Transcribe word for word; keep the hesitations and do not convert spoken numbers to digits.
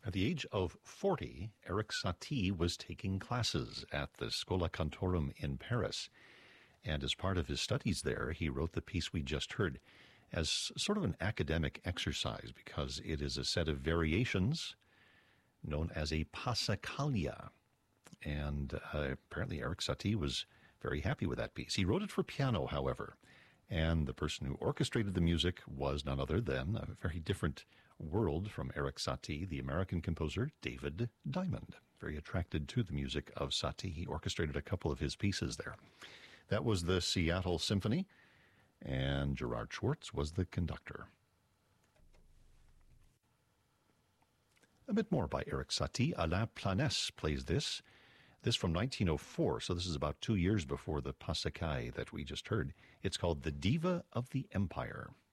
At the age of forty, Erik Satie was taking classes at the Schola Cantorum in Paris. And as part of his studies there, he wrote the piece we just heard as sort of an academic exercise because it is a set of variations known as a passacaglia. And uh, apparently Erik Satie was very happy with that piece. He wrote it for piano, however, and the person who orchestrated the music was none other than a very different world from Erik Satie, the American composer David Diamond. Very attracted to the music of Satie. He orchestrated a couple of his pieces there. That was the Seattle Symphony, and Gerard Schwartz was the conductor. A bit more by Erik Satie. Alain Planès plays this. This from nineteen oh four, so this is about two years before the Passacaglia that we just heard. It's called The Diva of the Empire.